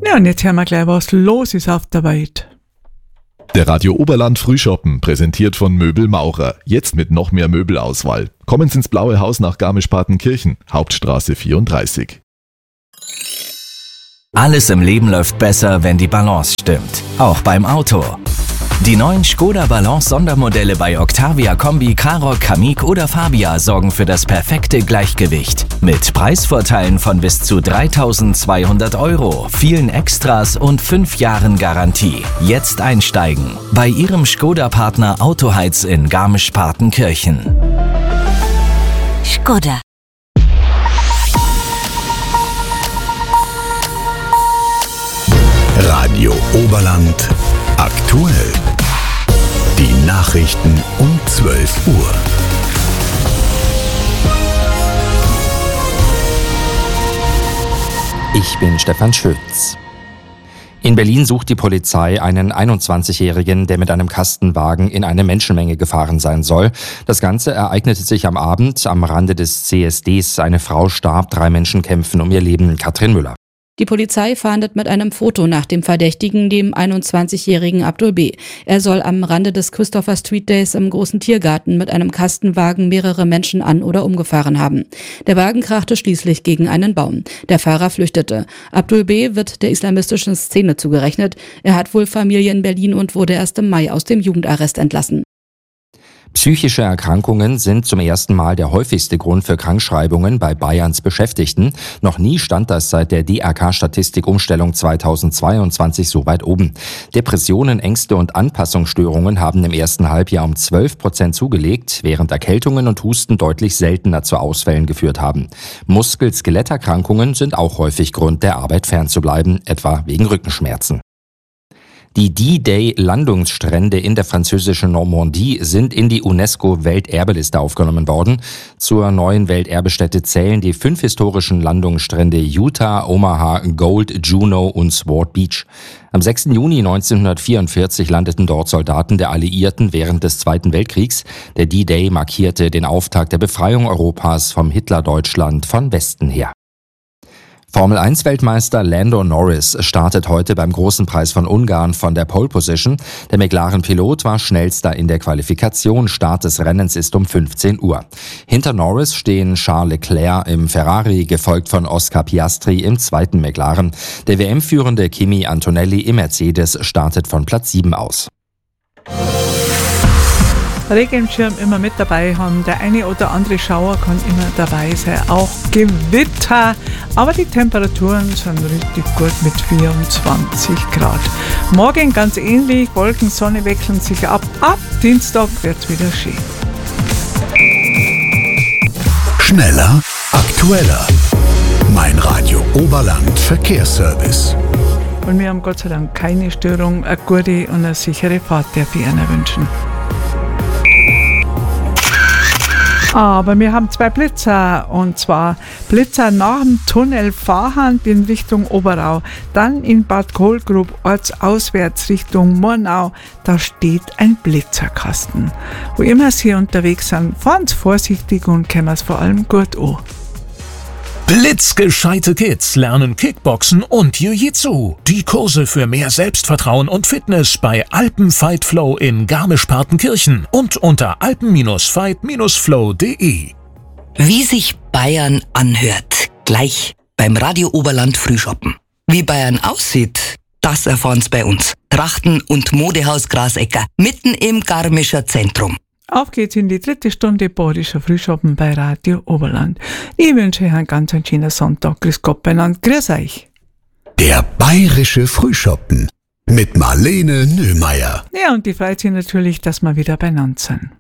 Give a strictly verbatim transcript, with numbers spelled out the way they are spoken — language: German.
Ja, und jetzt hören wir gleich, was los ist auf der Welt. Der Radio Oberland Frühschoppen, präsentiert von Möbel Maurer. Jetzt mit noch mehr Möbelauswahl. Kommen Sie ins Blaue Haus nach Garmisch-Partenkirchen, Hauptstraße vierunddreißig. Alles im Leben läuft besser, wenn die Balance stimmt. Auch beim Auto. Die neuen Skoda Balance Sondermodelle bei Octavia Kombi, Karoq, Kamiq oder Fabia sorgen für das perfekte Gleichgewicht. Mit Preisvorteilen von bis zu dreitausendzweihundert Euro, vielen Extras und fünf Jahren Garantie. Jetzt einsteigen bei Ihrem Skoda-Partner Autoheiz in Garmisch-Partenkirchen. Skoda. Radio Oberland aktuell. Die Nachrichten um zwölf Uhr. Ich bin Stefan Schütz. In Berlin sucht die Polizei einen einundzwanzigjährigen, der mit einem Kastenwagen in eine Menschenmenge gefahren sein soll. Das Ganze ereignete sich am Abend am Rande des C S Ds. Eine Frau starb, drei Menschen kämpfen um ihr Leben. Katrin Müller. Die Polizei fahndet mit einem Foto nach dem Verdächtigen, dem einundzwanzigjährigen Abdul B. Er soll am Rande des Christopher Street Days im großen Tiergarten mit einem Kastenwagen mehrere Menschen an- oder umgefahren haben. Der Wagen krachte schließlich gegen einen Baum. Der Fahrer flüchtete. Abdul B. wird der islamistischen Szene zugerechnet. Er hat wohl Familie in Berlin und wurde erst im Mai aus dem Jugendarrest entlassen. Psychische Erkrankungen sind zum ersten Mal der häufigste Grund für Krankschreibungen bei Bayerns Beschäftigten. Noch nie stand das seit der D R K-Statistikumstellung zweitausendzweiundzwanzig so weit oben. Depressionen, Ängste und Anpassungsstörungen haben im ersten Halbjahr um zwölf Prozent zugelegt, während Erkältungen und Husten deutlich seltener zu Ausfällen geführt haben. Muskel-Skeletterkrankungen sind auch häufig Grund, der Arbeit fernzubleiben, etwa wegen Rückenschmerzen. Die D-Day-Landungsstrände in der französischen Normandie sind in die UNESCO-Welterbeliste aufgenommen worden. Zur neuen Welterbestätte zählen die fünf historischen Landungsstrände Utah, Omaha, Gold, Juno und Sword Beach. Am sechsten Juni neunzehnhundertvierundvierzig landeten dort Soldaten der Alliierten während des Zweiten Weltkriegs. Der D-Day markierte den Auftakt der Befreiung Europas vom Hitlerdeutschland von Westen her. Formel eins Weltmeister Lando Norris startet heute beim Großen Preis von Ungarn von der Pole Position. Der McLaren-Pilot war schnellster in der Qualifikation. Start des Rennens ist um fünfzehn Uhr. Hinter Norris stehen Charles Leclerc im Ferrari, gefolgt von Oscar Piastri im zweiten McLaren. Der W M-führende Kimi Antonelli im Mercedes startet von Platz sieben aus. Regenschirm immer mit dabei haben. Der eine oder andere Schauer kann immer dabei sein. Auch Gewitter. Aber die Temperaturen sind richtig gut mit vierundzwanzig Grad. Morgen ganz ähnlich. Wolken, Sonne wechseln sich ab. Ab Dienstag wird es wieder schön. Schneller, aktueller. Mein Radio Oberland Verkehrsservice. Und wir haben Gott sei Dank keine Störung. Eine gute und eine sichere Fahrt darf ich Ihnen wünschen. Aber wir haben zwei Blitzer, und zwar Blitzer nach dem Tunnel Fahrhand in Richtung Oberau, dann in Bad Kohlgrub ortsauswärts Richtung Murnau, da steht ein Blitzerkasten. Wo immer Sie unterwegs sind, fahren Sie vorsichtig und kommen es vor allem gut an. Blitzgescheite Kids lernen Kickboxen und Jiu-Jitsu. Die Kurse für mehr Selbstvertrauen und Fitness bei Alpenfight Flow in Garmisch-Partenkirchen und unter alpen fight flow punkt de. Wie sich Bayern anhört, gleich beim Radio Oberland Frühschoppen. Wie Bayern aussieht, das erfahren Sie bei uns. Trachten- und Modehaus Grasecker, mitten im Garmischer Zentrum. Auf geht's in die dritte Stunde Badischer Frühschoppen bei Radio Oberland. Ich wünsche euch einen ganz schönen Sonntag. Grüß Gott beieinander. Grüß euch. Der Bayerische Frühschoppen mit Marlene Nöhmeier. Ja, und die freut sich natürlich, dass wir wieder beieinander sind.